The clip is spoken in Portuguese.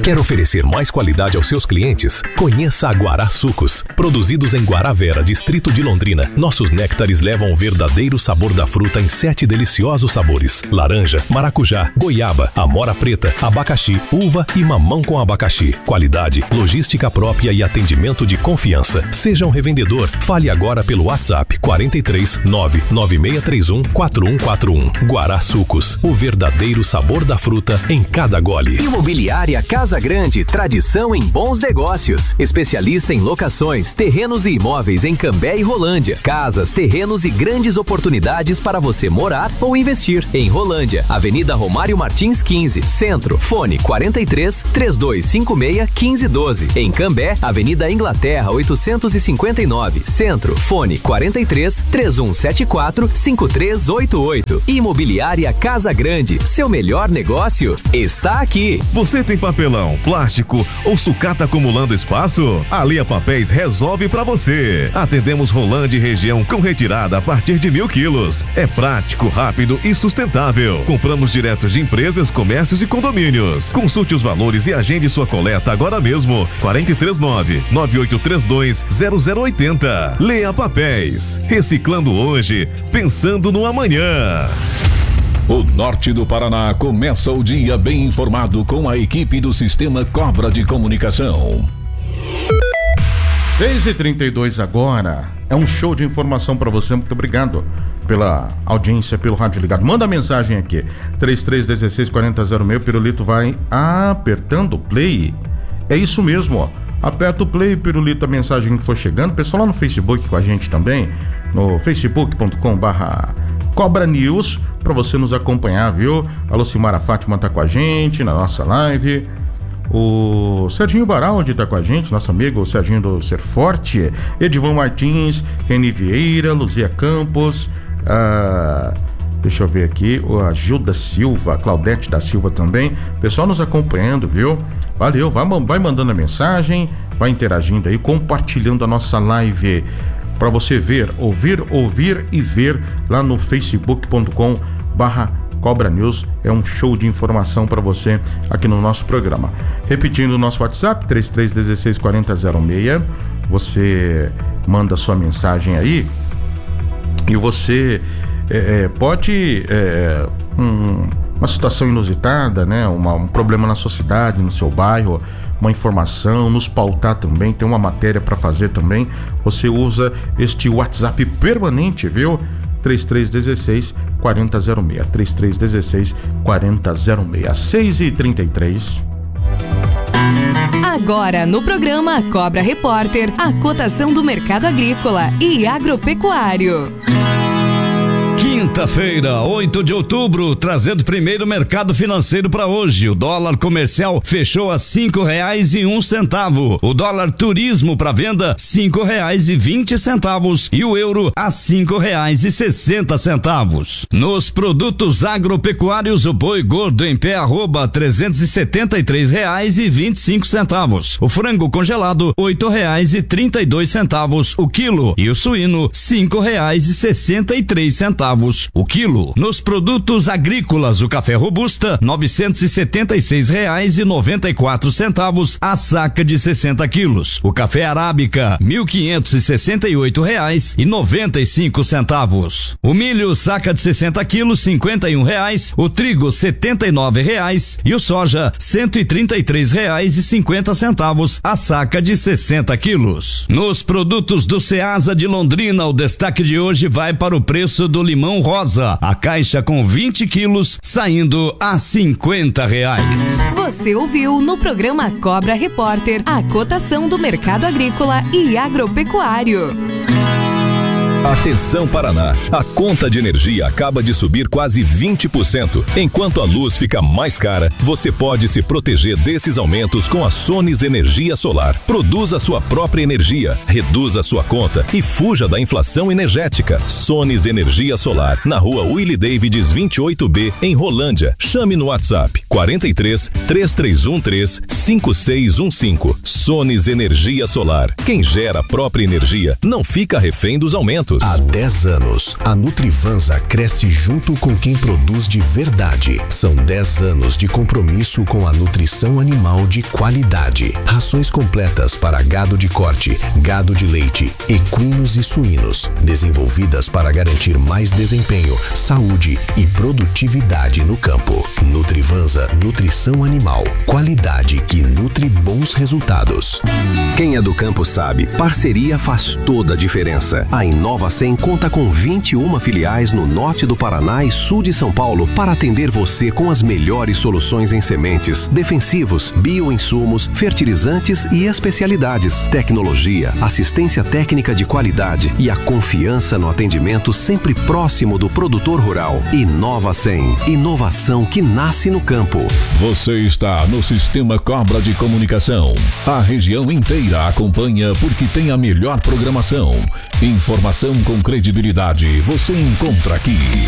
Quer oferecer mais qualidade aos seus clientes? Conheça a Guará Sucos. Produzidos em Guaravera, distrito de Londrina, nossos néctares levam o verdadeiro sabor da fruta em 7 deliciosos sabores: laranja, maracujá, goiaba, amora preta, abacaxi, uva e mamão com abacaxi. Qualidade, logística própria e atendimento de confiança. Seja um revendedor. Fale agora pelo WhatsApp 43 99631 4141. Guará Sucos, o verdadeiro sabor da fruta em cada gole. Imobiliária Casa Grande, tradição em bons negócios. Especialista em locações, terrenos e imóveis em Cambé e Rolândia. Casas, terrenos e grandes oportunidades para você morar ou investir. Em Rolândia, Avenida Romário Martins 15, Centro. Fone 43 3256 1512. Em Cambé, Avenida Inglaterra 859, Centro. Fone 43 3174 5388. Imobiliária Casa Grande, seu melhor negócio está aqui. Você tem papelão, plástico ou sucata acumulando espaço? A Lea Papéis resolve pra você. Atendemos Rolândia e região com retirada a partir de 1.000 quilos. É prático, rápido e sustentável. Compramos direto de empresas, comércios e condomínios. Consulte os valores e agende sua coleta agora mesmo. 439-9832-0080. Lea Papéis. Reciclando hoje, pensando no amanhã. O norte do Paraná começa o dia bem informado com a equipe do Sistema Cobra de Comunicação. 6h32 agora. É um show de informação para você. Muito obrigado pela audiência, pelo rádio ligado. Manda mensagem aqui. 3316-4006. Pirulito vai apertando o play. É isso mesmo, ó. Aperta o play, Pirulito, a mensagem que for chegando. Pessoal lá no Facebook com a gente também. No facebook.com/Cobra News, para você nos acompanhar, viu? A Lucimara Fátima tá com a gente na nossa live. O Serginho Baraldi tá com a gente, nosso amigo o Serginho do Ser Forte. Edivão Martins, Reni Vieira, Luzia Campos, deixa eu ver aqui, a Gilda Silva, Claudete da Silva também. Pessoal nos acompanhando, viu? Valeu, vai mandando a mensagem, vai interagindo aí, compartilhando a nossa live. Para você ver, ouvir e ver lá no facebook.com/Cobra News. É um show de informação para você aqui no nosso programa. Repetindo o nosso WhatsApp, 3316-4006. Você manda sua mensagem aí e você pode uma situação inusitada, né? Um problema na sua cidade, no seu bairro, uma informação, nos pautar também, tem uma matéria para fazer também. Você usa este WhatsApp permanente, viu? 3316-4006. 3316-4006. 6h33. Agora no programa Cobra Repórter, a cotação do mercado agrícola e agropecuário. Quinta-feira, 8 de outubro, trazendo primeiro mercado financeiro para hoje. O dólar comercial fechou a R$5,01. O dólar turismo para venda, R$5,20. E o euro a R$5,60. Nos produtos agropecuários, o boi gordo em pé arroba R$373,25. O frango congelado, R$8,32 o quilo. E o suíno, R$5,63 o quilo. Nos produtos agrícolas, o café robusta, R$976,94 a saca de 60 quilos. O café arábica, R$1.568,95. O milho, saca de 60 quilos, R$51. O trigo, R$79. E o soja, R$133,50 a saca de 60 quilos. Nos produtos do Ceasa de Londrina, o destaque de hoje vai para o preço do limão rosa, a caixa com 20 quilos saindo a R$50. Você ouviu no programa Cobra Repórter a cotação do mercado agrícola e agropecuário. Atenção Paraná, a conta de energia acaba de subir quase 20%. Enquanto a luz fica mais cara, você pode se proteger desses aumentos com a Sones Energia Solar. Produza sua própria energia, reduza sua conta e fuja da inflação energética. Sones Energia Solar, na rua Willie Davids 28B, em Rolândia. Chame no WhatsApp 43 3313 5615. Sones Energia Solar. Quem gera a própria energia não fica refém dos aumentos. alimentos. Há 10 anos, a Nutrivansa cresce junto com quem produz de verdade. São 10 anos de compromisso com a nutrição animal de qualidade. Rações completas para gado de corte, gado de leite, equinos e suínos, desenvolvidas para garantir mais desempenho, saúde e produtividade no campo. Nutrivansa Nutrição Animal, qualidade que nutre bons resultados. Quem é do campo sabe, parceria faz toda a diferença. A Inova100 conta com 21 filiais no norte do Paraná e sul de São Paulo para atender você com as melhores soluções em sementes, defensivos, bioinsumos, fertilizantes e especialidades, tecnologia, assistência técnica de qualidade e a confiança no atendimento sempre próximo do produtor rural. Inova100, inovação que nasce no campo. Você está no Sistema Cobra de Comunicação. A região inteira acompanha porque tem a melhor programação. Informação com credibilidade você encontra aqui.